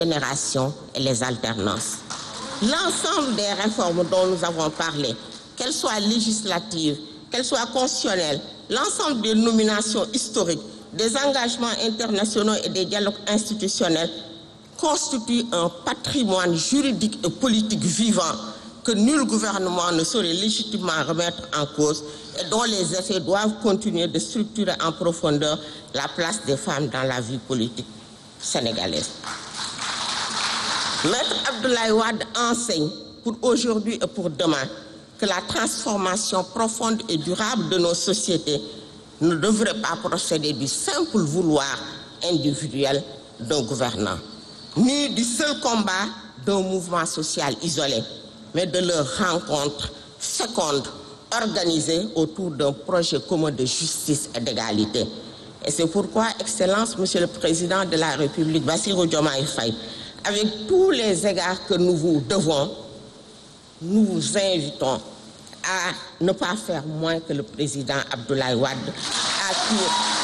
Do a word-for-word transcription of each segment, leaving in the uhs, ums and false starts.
génération et les alternances. L'ensemble des réformes dont nous avons parlé, qu'elles soient législatives, qu'elles soient constitutionnelles, l'ensemble des nominations historiques, des engagements internationaux et des dialogues institutionnels constituent un patrimoine juridique et politique vivant que nul gouvernement ne saurait légitimement remettre en cause et dont les effets doivent continuer de structurer en profondeur la place des femmes dans la vie politique sénégalaise. Maître Abdoulaye Wade enseigne pour aujourd'hui et pour demain que la transformation profonde et durable de nos sociétés ne devrait pas procéder du simple vouloir individuel d'un gouvernant, ni du seul combat d'un mouvement social isolé, mais de leur rencontre féconde, organisée autour d'un projet commun de justice et d'égalité. Et c'est pourquoi, Excellence, Monsieur le Président de la République, Bassirou Diomaye Faye, avec tous les égards que nous vous devons, nous vous invitons à ne pas faire moins que le président Abdoulaye Wade, à qui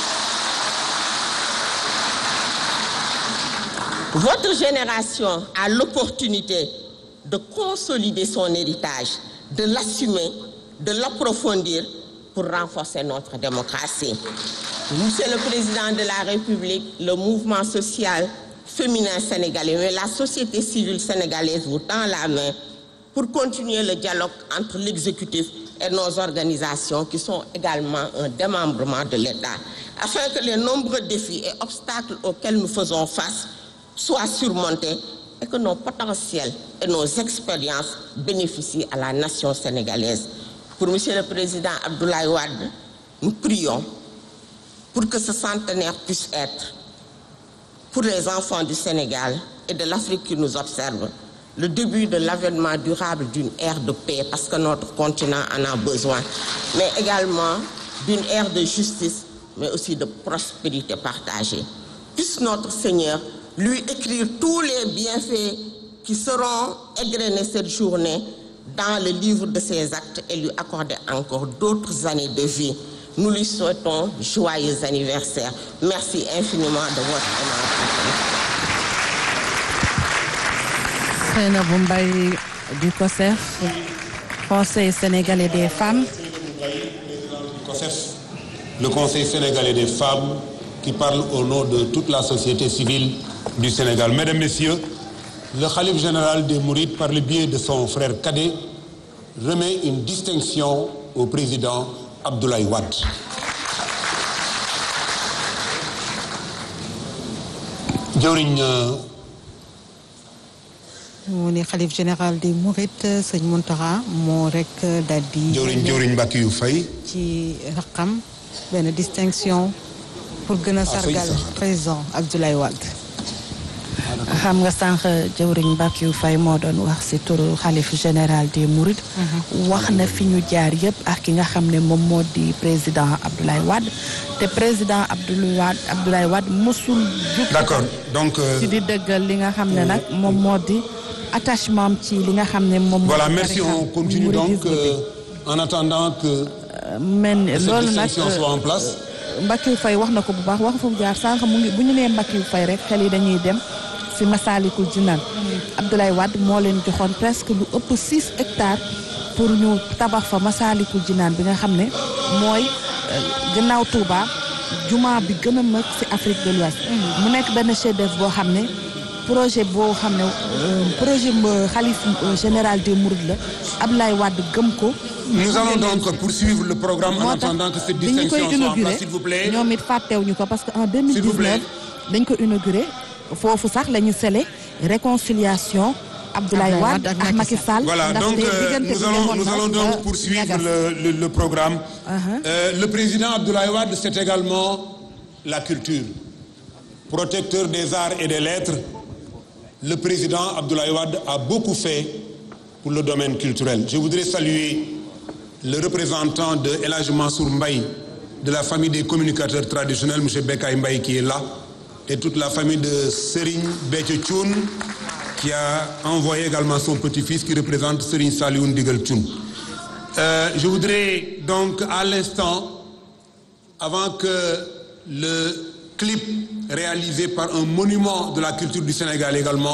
votre génération a l'opportunité de consolider son héritage, de l'assumer, de l'approfondir pour renforcer notre démocratie. Monsieur le Président de la République, le mouvement social féminin sénégalais, mais la société civile sénégalaise vous tend la main pour continuer le dialogue entre l'exécutif et nos organisations qui sont également un démembrement de l'État, afin que les nombreux défis et obstacles auxquels nous faisons face soient surmontés et que nos potentiels et nos expériences bénéficient à la nation sénégalaise. Pour Monsieur le Président Abdoulaye Wade, nous prions pour que ce centenaire puisse être, pour les enfants du Sénégal et de l'Afrique qui nous observent, le début de l'avènement durable d'une ère de paix, parce que notre continent en a besoin, mais également d'une ère de justice, mais aussi de prospérité partagée. Puisse notre Seigneur lui écrire tous les bienfaits qui seront égrenés cette journée dans le livre de ses actes et lui accorder encore d'autres années de vie. Nous lui souhaitons joyeux anniversaire. Merci infiniment de votre aimable. Seynabou Mbaye du COSEF, Conseil sénégalais des femmes. Le Conseil sénégalais des femmes qui parle au nom de toute la société civile du Sénégal. Mesdames, Messieurs, le khalife général des Mourides, par le biais de son frère cadet, remet une distinction au président Abdoulaye Wade. Jawriñ mu ne xalif général des Mourides sëñ Mountakha moo rek daal di. jawriñ jawriñ Mbacke yu fay. ci raqam benn distinction pour gën a sargal président Abdoulaye Wade. xam nga sànq jawriñ Mbacke yu fay moo doon wax ci turu xalif général des Mourides. wax na fi ñu jaar yëpp ak ki nga xam ne moom moo di président Abdoulaye Wade te président Abdoulaye Wade Abdoulaye Wade mosul. D'accord donc. ci di dëggal li nga xam ne nag moom moo di. attachement ci li nga xam ne moom. Voilà, merci, on continue donc euh, en attendant que men loolu nag cette soit en place. Mbacke Faye wax na ko bu baax wax fu jaar sànq mu ngi bu ñu nee Mbacke Faye rek xel yi dañuy dem ci Massalikul Jinaan. Abdoulaye Wade moo leen joxoon presque lu ëpp six hectares pour ñu tabax fa Massalikul Jinaan bi nga xam ne mooy gannaaw Touba juma bi gën a mag ci Afrique de l'Ouest. mu nekk benn chef-d'œuvre boo xam ne. projet boo xam ne projet xalif général des Mourides la Abdoulaye Wade gëm ko. Nous allons donc poursuivre le programme en attendant que cette distinction soit en place, s'il vous plaît. ñoom it fàttewuñu ko parce que en deux mille dix-neuf dañ ko inauguré foofu sax la ñu scellé réconciliation Abdoulaye Wade ak Macky Sall. Voilà donc euh, nous allons nous allons donc poursuivre le, le le programme. Uh-huh. euh, le président Abdoulaye Wade, c'est également la culture. Protecteur des arts et des lettres. Le président Abdoulaye Wade a beaucoup fait pour le domaine culturel. Je voudrais saluer le représentant de El Hadj Mansour Mbaye, de la famille des communicateurs traditionnels, M. Bekay Mbaye, qui est là, et toute la famille de Serigne Béthio Thioune, qui a envoyé également son petit-fils, qui représente Serigne Saliou Ndigal Thioune. Euh, je voudrais donc à l'instant, avant que le clip réalisé par un monument de la culture du Sénégal également